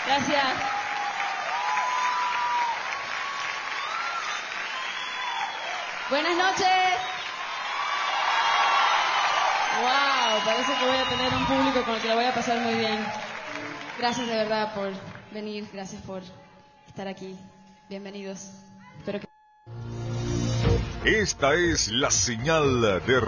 Gracias. Buenas noches. Wow, parece que voy a tener un público con el que la voy a pasar muy bien. Gracias de verdad por venir, gracias por estar aquí. Bienvenidos. Espero que... Esta es la señal de